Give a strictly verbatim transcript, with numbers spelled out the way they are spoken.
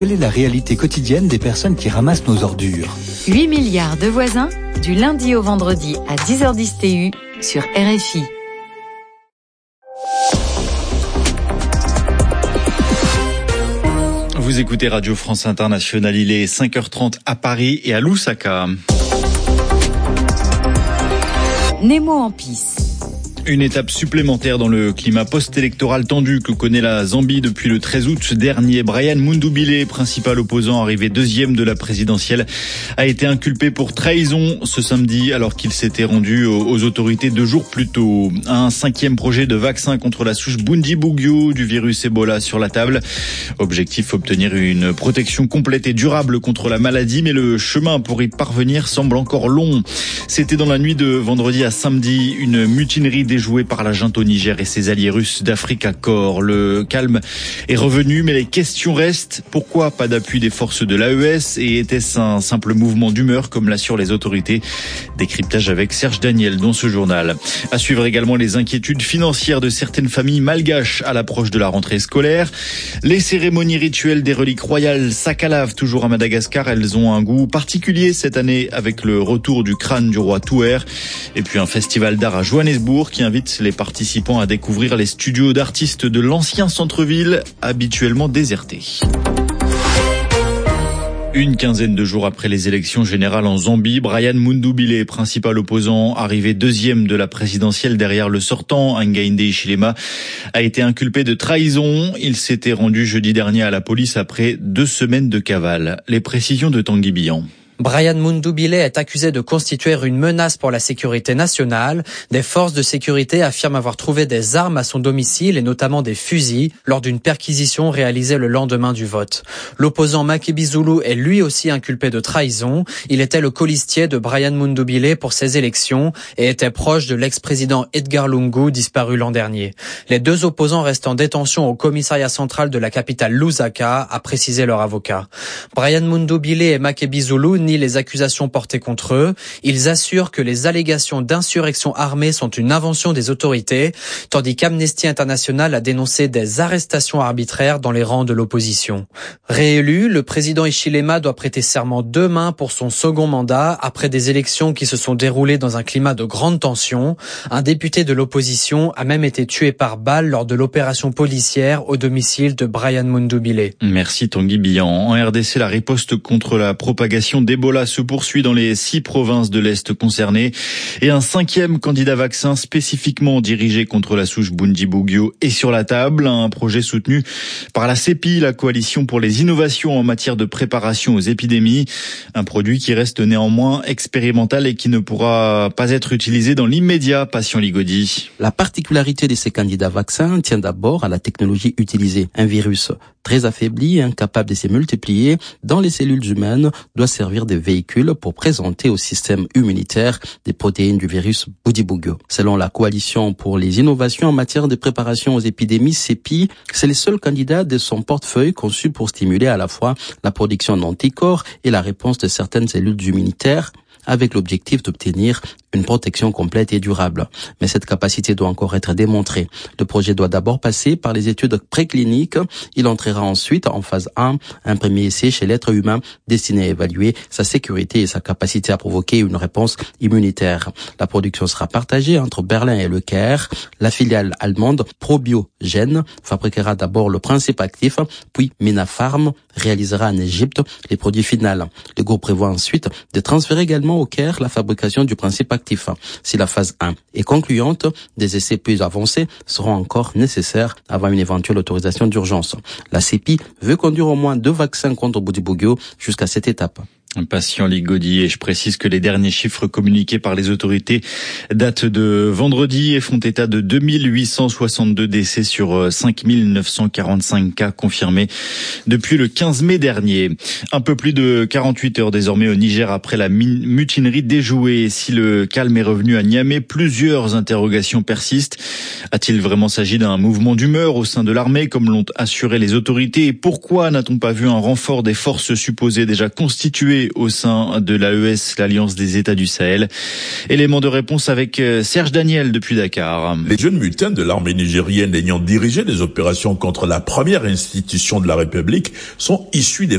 Quelle est la réalité quotidienne des personnes qui ramassent nos ordures ? huit milliards de voisins, du lundi au vendredi à dix heures dix T U sur R F I. Vous écoutez Radio France Internationale, il est cinq heures trente à Paris et à Lusaka. Nemo en pisse. Une étape supplémentaire dans le climat post-électoral tendu que connaît la Zambie depuis le treize août dernier. Brian Mundubile, principal opposant arrivé deuxième de la présidentielle, a été inculpé pour trahison ce samedi alors qu'il s'était rendu aux autorités deux jours plus tôt. Un cinquième projet de vaccin contre la souche Bundibugyo du virus Ebola sur la table. Objectif, obtenir une protection complète et durable contre la maladie, mais le chemin pour y parvenir semble encore long. C'était dans la nuit de vendredi à samedi, une mutinerie déjoué par la junte au Niger et ses alliés russes d'Africa Corps. Le calme est revenu, mais les questions restent. Pourquoi pas d'appui des forces de l'A E S et était-ce un simple mouvement d'humeur, comme l'assurent les autorités? Décryptage avec Serge Daniel dans ce journal. À suivre également les inquiétudes financières de certaines familles malgaches à l'approche de la rentrée scolaire. Les cérémonies rituelles des reliques royales s'accalave toujours à Madagascar. Elles ont un goût particulier cette année avec le retour du crâne du roi Touer. Et puis un festival d'art à Johannesburg qui invite les participants à découvrir les studios d'artistes de l'ancien centre-ville, habituellement déserté. Une quinzaine de jours après les élections générales en Zambie, Brian Mundubile, principal opposant, arrivé deuxième de la présidentielle derrière le sortant, Hakainde Hichilema, a été inculpé de trahison. Il s'était rendu jeudi dernier à la police après deux semaines de cavale. Les précisions de Tanguy Bihan. Brian Mundubile est accusé de constituer une menace pour la sécurité nationale. Des forces de sécurité affirment avoir trouvé des armes à son domicile et notamment des fusils lors d'une perquisition réalisée le lendemain du vote. L'opposant Makebi Zulu est lui aussi inculpé de trahison. Il était le colistier de Brian Mundubile pour ces élections et était proche de l'ex-président Edgar Lungu disparu l'an dernier. Les deux opposants restent en détention au commissariat central de la capitale Lusaka, a précisé leur avocat. Brian Mundubile et Makebi Zulu les accusations portées contre eux. Ils assurent que les allégations d'insurrection armée sont une invention des autorités, tandis qu'Amnesty International a dénoncé des arrestations arbitraires dans les rangs de l'opposition. Réélu, le président Hichilema doit prêter serment demain pour son second mandat après des élections qui se sont déroulées dans un climat de grande tension. Un député de l'opposition a même été tué par balle lors de l'opération policière au domicile de Brian Mundubile. Merci Tanguy Bihan. En R D C, la riposte contre la propagation d'Ebola se poursuit dans les six provinces de l'Est concernées et un cinquième candidat vaccin spécifiquement dirigé contre la souche Bundibugyo est sur la table. Un projet soutenu par la C E P I, la coalition pour les innovations en matière de préparation aux épidémies. Un produit qui reste néanmoins expérimental et qui ne pourra pas être utilisé dans l'immédiat. Patient Ligodi. La particularité de ces candidats vaccins tient d'abord à la technologie utilisée. Un virus très affaibli, incapable de se multiplier dans les cellules humaines, doit servir de véhicule pour présenter au système immunitaire des protéines du virus Bundibugyo. Selon la coalition pour les innovations en matière de préparation aux épidémies, C E P I, c'est le seul candidat de son portefeuille conçu pour stimuler à la fois la production d'anticorps et la réponse de certaines cellules immunitaires, avec l'objectif d'obtenir une protection complète et durable. Mais cette capacité doit encore être démontrée. Le projet doit d'abord passer par les études précliniques. Il entrera ensuite en phase un, un premier essai chez l'être humain destiné à évaluer sa sécurité et sa capacité à provoquer une réponse immunitaire. La production sera partagée entre Berlin et Le Caire. La filiale allemande ProbioGen fabriquera d'abord le principe actif, puis Minapharm réalisera en Égypte les produits finaux. Le groupe prévoit ensuite de transférer également au Caire la fabrication du principe actif. Si la phase un est concluante, des essais plus avancés seront encore nécessaires avant une éventuelle autorisation d'urgence. La C E P I veut conduire au moins deux vaccins contre Bundibugyo jusqu'à cette étape. Patient Ligodi, et je précise que les derniers chiffres communiqués par les autorités datent de vendredi et font état de deux mille huit cent soixante-deux décès sur cinq mille neuf cent quarante-cinq cas confirmés depuis le quinze mai dernier. Un peu plus de quarante-huit heures désormais au Niger après la mutinerie déjouée. Si le calme est revenu à Niamey, plusieurs interrogations persistent. A-t-il vraiment s'agi d'un mouvement d'humeur au sein de l'armée, comme l'ont assuré les autorités? Et pourquoi n'a-t-on pas vu un renfort des forces supposées déjà constituées au sein de l'A E S, l'Alliance des États du Sahel? Élément de réponse avec Serge Daniel depuis Dakar. Les jeunes mutins de l'armée nigérienne ayant dirigé les opérations contre la première institution de la République sont issus des